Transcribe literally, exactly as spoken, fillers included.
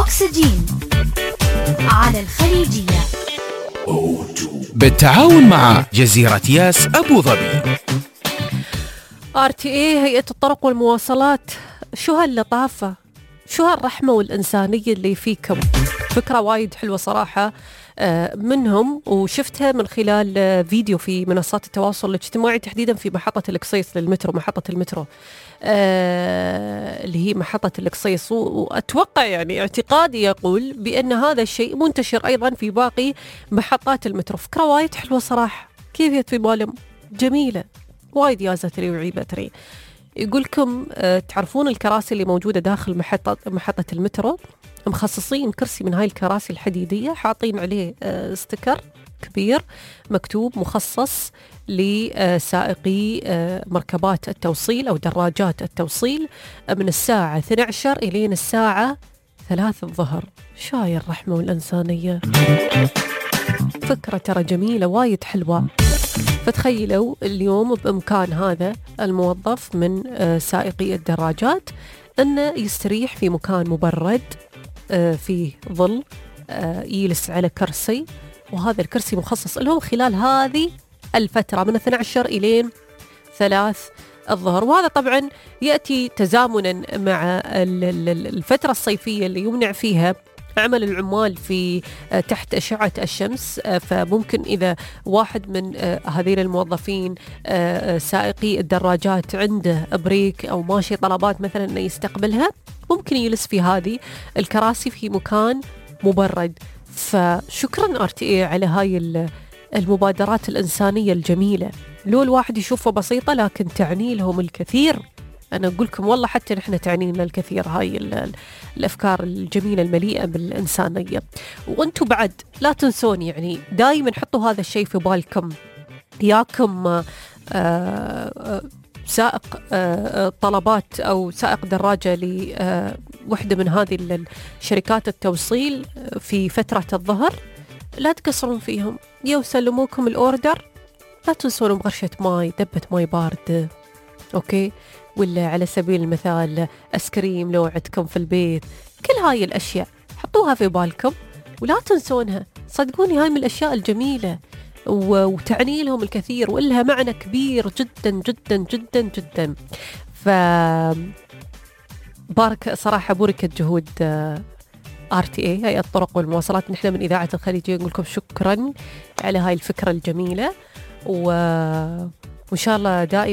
أكسجين على الخليجية بالتعاون مع جزيرة ياس أبو ظبي. آر تي إيه هيئة الطرق والمواصلات، شو هاللطافة، شو هالرحمة والإنسانية اللي فيكم. فكرة وايد حلوة صراحة منهم، وشفتها من خلال فيديو في منصات التواصل الاجتماعي، تحديدا في محطة القصيص للمترو، محطة المترو اللي هي محطة القصيص. وأتوقع يعني اعتقادي يقول بأن هذا الشيء منتشر أيضا في باقي محطات المترو. فكرة وايد حلوة صراحة، كيف جت في بالهم؟ جميلة وايد يا زتري وعيبتري. يقولكم أه تعرفون الكراسي اللي موجودة داخل محطة محطة المترو، مخصصين كرسي من هاي الكراسي الحديدية، حاطين عليه أه ستيكر كبير مكتوب مخصص لسائقي أه مركبات التوصيل أو دراجات التوصيل من الساعة اثنتي عشرة إلى الساعة ثلاثة الظهر. شاي الرحمة والإنسانية، فكرة ترى جميلة وايد حلوة. فتخيلوا اليوم بإمكان هذا الموظف من سائقي الدراجات أنه يستريح في مكان مبرد في ظل، يجلس على كرسي، وهذا الكرسي مخصص لهم خلال هذه الفترة من اثنتي عشرة إلى ثلاث الظهر. وهذا طبعا يأتي تزامنا مع الفترة الصيفية اللي يمنع فيها عمل العمال في تحت أشعة الشمس. فممكن إذا واحد من هذين الموظفين سائقي الدراجات عنده بريك أو ماشي طلبات مثلا أنه يستقبلها، ممكن يجلس في هذه الكراسي في مكان مبرد. فشكرا آر تي إيه على هاي المبادرات الإنسانية الجميلة، لو الواحد يشوفه بسيطة لكن تعني لهم الكثير. أنا أقول لكم والله حتى نحن تعني لنا الكثير هاي الأفكار الجميلة المليئة بالإنسانية. وأنتوا بعد لا تنسون، يعني دائما حطوا هذا الشيء في بالكم. ياكم سائق طلبات أو سائق دراجة لوحدة من هذه الشركات التوصيل في فترة الظهر، لا تقصرون فيهم، يسلموكم الأوردر لا تنسون بغرشة ماي، دبة ماي باردة، أوكي، ولا على سبيل المثال أسكريم لو عندكم في البيت. كل هاي الأشياء حطوها في بالكم ولا تنسونها. صدقوني هاي من الأشياء الجميلة وتعني لهم الكثير، وإلها معنى كبير جدا جدا جدا جدا. ف بارك صراحة بركة جهود آر تي إيه هيئة الطرق والمواصلات. نحن من إذاعة الخليجية نقول لكم شكرا على هاي الفكرة الجميلة، وإن شاء الله دائما